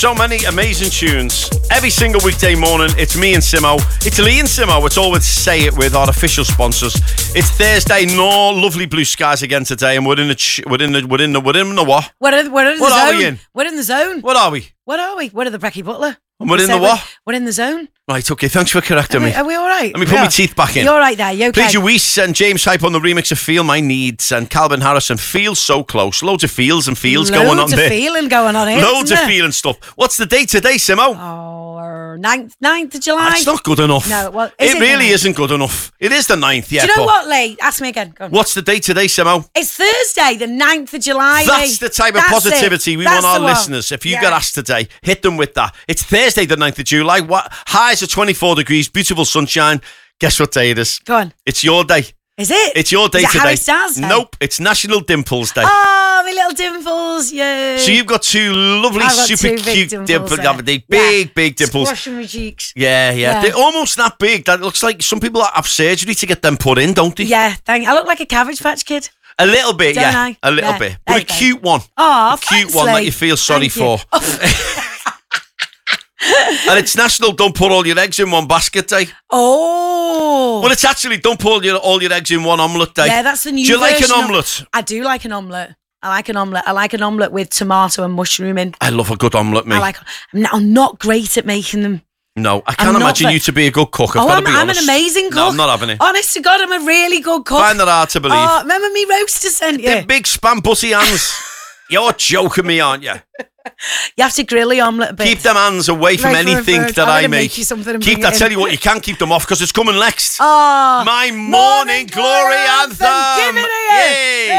So many amazing tunes. Every single weekday morning, it's me and Simo. It's Lee and Simo. It's all with Say It With, our official sponsors. It's Thursday, no lovely blue skies again today, and we're in the what? What are the What zone? are we in? We're in the zone. What are we? What are we? We're the Brecky Butler. And we're in the what? We're in the zone. Right, okay, thanks for correcting me. Are we all right? Let me put my teeth back in. You're all right there, you okay? Please, Luis and James Hype on the remix of Feel My Needs, and Calvin Harrison, Feel So Close. Loads of feels and feels going on there. Loads of feeling going on here. Loads of feeling stuff. What's the date today, Simo? Oh, 9th of July. That's not good enough. No, well, it really isn't good enough. It is the 9th, yeah. Do you know what, Lee? Ask me again. Go on. What's the date today, Simo? It's Thursday, the 9th of July. That's the type of positivity we want our listeners. If you get asked today, hit them with that. It's Thursday, the 9th of July. Highs are 24 degrees, beautiful sunshine. Guess what day it is? Go on. It's your day. Is it? It's your day is it today. Harry Styles Day? Nope, it's National Dimples Day. Oh, my little dimples, yay. So you've got two lovely, super cute dimples. Big dimples. Squashing my cheeks. Yeah. They're almost that big. That looks like some people have surgery to get them put in, don't they? Yeah, I look like a Cabbage Patch Kid. A little bit, Don't yeah. I? A little Yeah. bit. There But a you go. cute one. Oh, a cute one that you feel sorry for. And it's National Don't Put All Your Eggs in One Basket Day. Oh. Well, it's actually Don't Put all your eggs in one omelette day. Yeah, that's the new Do you like an version of- omelette? I do like an omelette. I like an omelette with tomato and mushroom in. I love a good omelette, mate. I'm not great at making them. No, I can't imagine you to be a good cook. I'm an amazing cook. No, I'm not having it. Honest to God, I'm a really good cook. Find that hard to believe. Oh, remember me roaster sent you? The big spam butty hands. You're joking me, aren't you? You have to grill the omelette a bit. Keep them hands away from anything that I make. You something and keep bring that. it in. Tell you what, you can't keep them off because it's coming next. Oh, My morning glory anthem. Give it to you. Yay.